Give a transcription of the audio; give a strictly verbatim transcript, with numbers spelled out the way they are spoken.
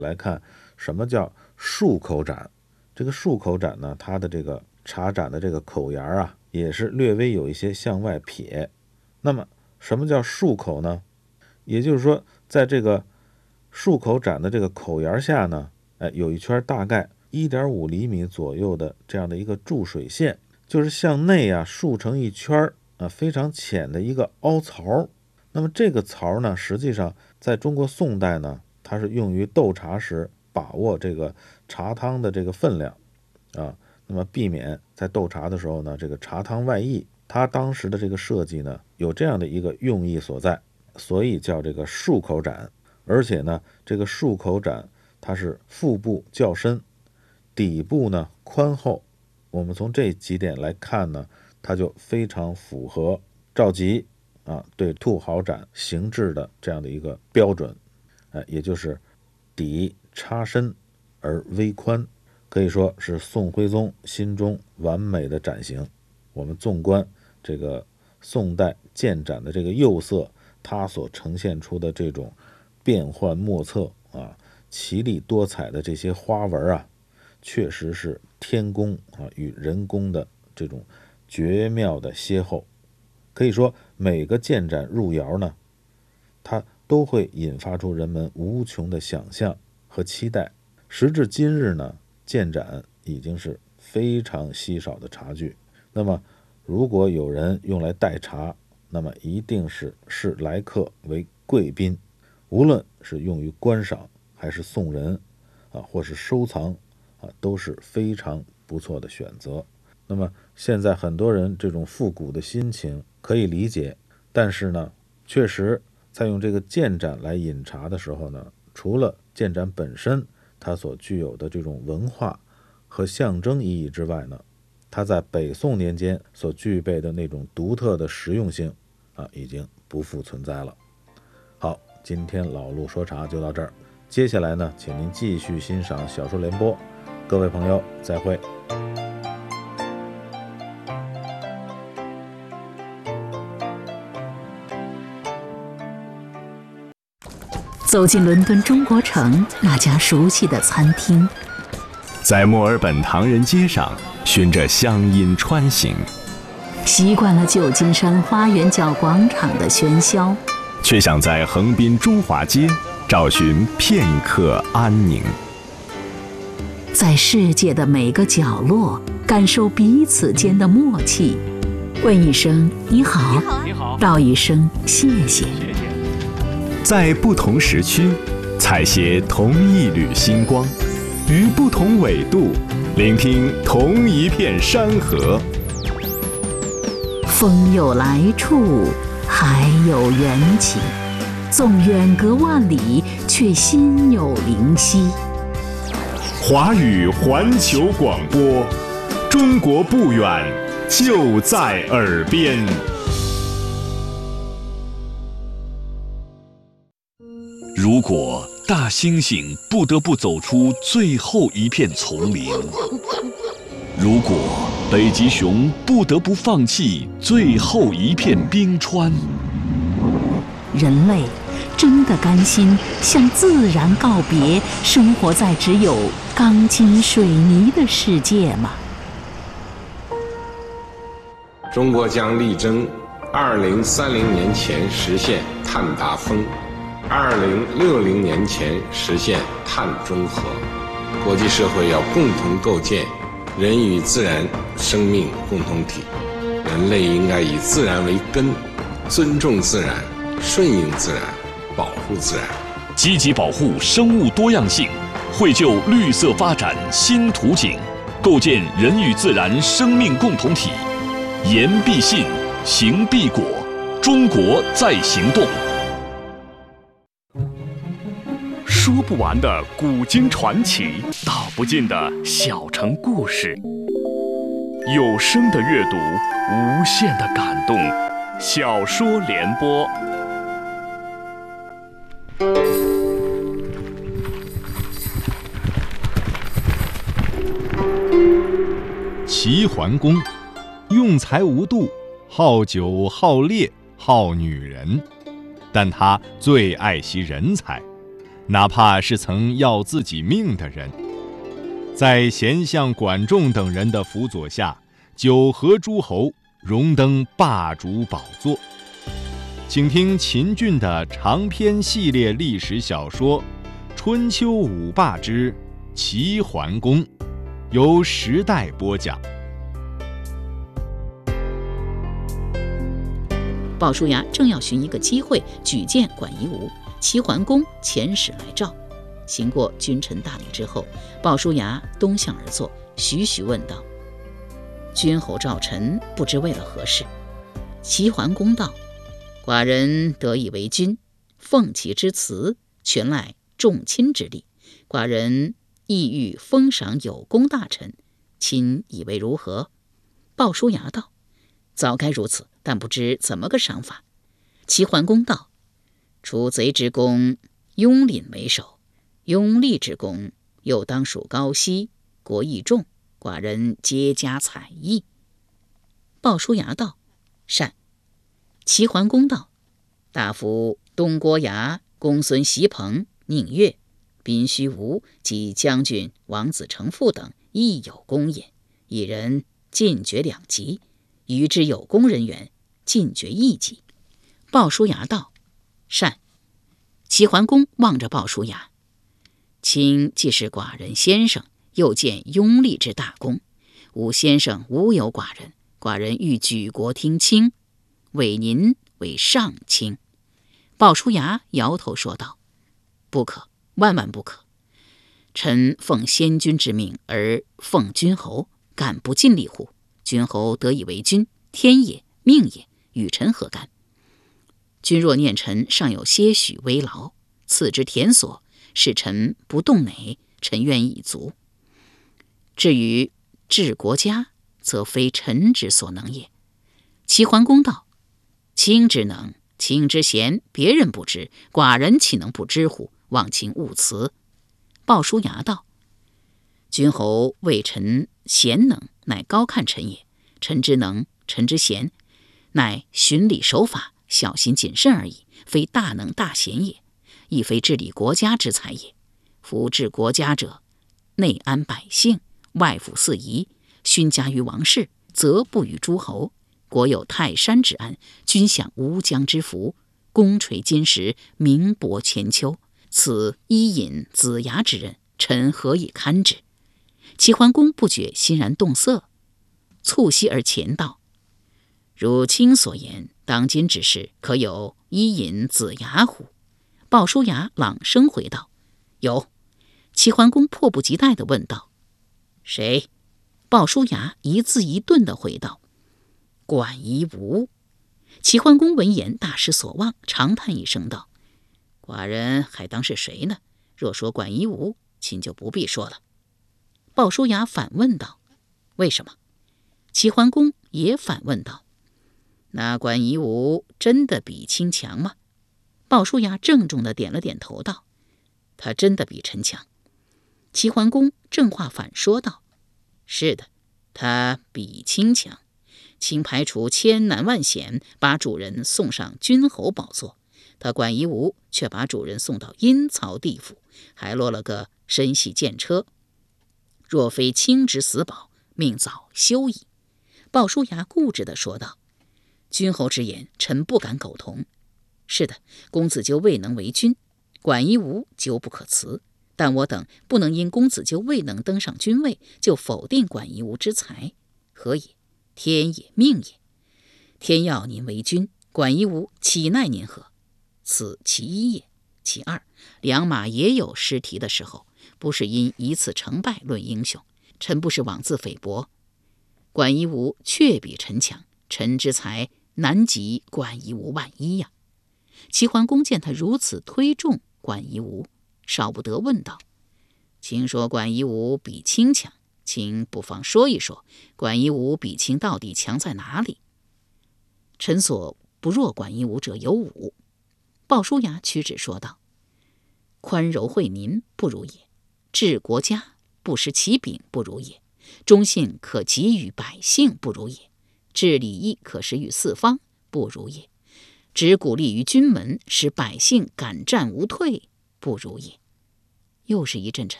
来看什么叫漱口展。这个漱口展呢，它的这个茶盏的这个口沿啊，也是略微有一些向外撇。那么什么叫漱口呢？也就是说，在这个漱口盏的这个口沿下呢，哎，有一圈大概 一点五厘米左右的这样的一个注水线，就是向内啊竖成一圈啊非常浅的一个凹槽。那么这个槽呢，实际上在中国宋代呢，它是用于斗茶时把握这个茶汤的这个分量啊，那么避免在斗茶的时候呢，这个茶汤外溢。它当时的这个设计呢，有这样的一个用意所在，所以叫这个漱口盏。而且呢，这个漱口盏它是腹部较深，底部呢宽厚。我们从这几点来看呢，它就非常符合赵佶啊对兔毫盏形制的这样的一个标准，哎，也就是底插深而微宽，可以说是宋徽宗心中完美的盏型。我们纵观这个宋代建盏的这个釉色，它所呈现出的这种变幻莫测啊、奇丽多彩的这些花纹啊，确实是天工啊与人工的这种绝妙的邂逅。可以说每个建盏入窑呢，它都会引发出人们无穷的想象和期待。时至今日呢，建盏已经是非常稀少的茶具。那么如果有人用来代茶，那么一定是视来客为贵宾，无论是用于观赏还是送人啊，或是收藏啊，都是非常不错的选择。那么现在很多人这种复古的心情可以理解，但是呢，确实在用这个建盏来饮茶的时候呢，除了建盏本身它所具有的这种文化和象征意义之外呢，它在北宋年间所具备的那种独特的实用性啊，已经不复存在了。好，今天老陆说茶就到这儿，接下来呢，请您继续欣赏小说联播。各位朋友，再会。 走进伦敦中国城那家熟悉的餐厅， 在墨尔本唐人街上循着乡音穿行， 习惯了旧金山花园角广场的喧嚣， 却想在横滨中华街找寻片刻安宁。 在世界的每个角落感受彼此间的默契，问一声你好，你好，道一声谢谢。 在不同时区采撷同一缕星光，于不同纬度聆听同一片山河。 风有来处，海有缘起，纵远隔万里，却心有灵犀。 华语环球广播，中国不远，就在耳边。 如果大猩猩不得不走出最后一片丛林，如果北极熊不得不放弃最后一片冰川， 人类真的甘心向自然告别，生活在只有钢筋水泥的世界吗？ 中国将力争二零三零年前实现碳达峰，二零六零年前实现碳中和。国际社会要共同构建人与自然生命共同体，人类应该以自然为根，尊重自然，顺应自然，保护自然， 积极保护生物多样性，绘就绿色发展新图景，构建人与自然生命共同体。言必信，行必果，中国在行动。说不完的古今传奇，道不尽的小城故事，有声的阅读，无限的感动。小说联播。 齐桓公用才无度，好酒好猎好女人，但他最爱惜人才， 哪怕是曾要自己命的人。在贤相管仲等人的辅佐下，九合诸侯，荣登霸主宝座。请听秦俊的长篇系列历史小说《春秋五霸之齐桓公》，由时代播讲。 鲍叔牙正要寻一个机会举荐管夷吾，齐桓公遣使来召。行过君臣大礼之后，鲍叔牙东向而坐，徐徐问道：“君侯召臣，不知为了何事？”齐桓公道：“寡人得以为君，奉其之辞，全赖众亲之力。寡人意欲封赏有功大臣，亲以为如何？”鲍叔牙道：“早该如此，但不知怎么个赏法。”齐桓公道：“除贼之功，雍廪为首；雍厉之功，又当属高息，国益重，寡人皆加采邑。”鲍叔牙道：“善。”齐桓公道：“大夫东郭牙、公孙袭彭、宁越、宾须吴及将军王子成父等亦有功也，一人进爵两级，余之有功人员进爵一级。”鲍叔牙道：“善。”齐桓公望着鲍叔牙：“卿既是寡人先生，又见雍厉之大功，吾先生无有寡人，寡人欲举国听卿，委您为上卿。”鲍叔牙摇头说道：“不可，万万不可！臣奉先君之命而奉君侯，敢不尽力乎？君侯得以为君，天也，命也，与臣何干？君若念臣尚有些许微劳，赐之田所，使臣不动馁，臣愿以足。至于治国家，则非臣之所能也。”齐桓公道：“卿之能，卿之贤，别人不知，寡人岂能不知乎？望卿勿辞。”鲍叔牙道：“君侯谓臣贤能，乃高看臣也；臣之能，臣之贤，乃循礼守法，小心谨慎而已，非大能大贤也，亦非治理国家之才也。夫治国家者，内安百姓，外抚四夷，勋加于王室，则不与诸侯。国有泰山之安，君享乌江之福，功垂金石，名博千秋，此伊尹、子牙之任，臣何以堪之？”齐桓公不觉欣然动色，促膝而前道：“如卿所言，当今之事，可有伊尹、子牙乎？”鲍叔牙朗声回道：“有。”齐桓公迫不及待地问道：“谁？”鲍叔牙一字一顿地回道：“管夷吾。”齐桓公闻言大失所望，长叹一声道：“寡人还当是谁呢？若说管夷吾，卿就不必说了。”鲍叔牙反问道：“为什么？”齐桓公也反问道：“那管夷吾真的比卿强吗？”鲍叔牙郑重地点了点头道：“他真的比臣强。”齐桓公正话反说道：“是的，他比卿强。卿排除千难万险，把主人送上君侯宝座，他管夷吾却把主人送到阴曹地府，还落了个身系剑车。若非卿之死保，命早休矣。”鲍叔牙固执地说道：“君侯之言，臣不敢苟同。是的，公子纠未能为君，管夷吾纠不可辞。但我等不能因公子纠未能登上君位，就否定管夷吾之才，何也？天也，命也。天要您为君，管夷吾岂奈您何？此其一也。其二，良马也有失蹄的时候，不是因一次成败论英雄。臣不是妄自菲薄，管夷吾确比臣强，臣之才难及管夷吾万一呀。”齐桓公见他如此推重管夷吾，少不得问道：“卿说管夷吾比卿强，卿不妨说一说，管夷吾比卿到底强在哪里？”臣所不若管夷吾者有五。鲍叔牙屈指说道：“宽柔惠民不如也，治国家不失其柄不如也，忠信可给予百姓不如也，治礼义可施于四方不如也，只鼓励于军门，使百姓敢战无退不如也。” 又是一阵沉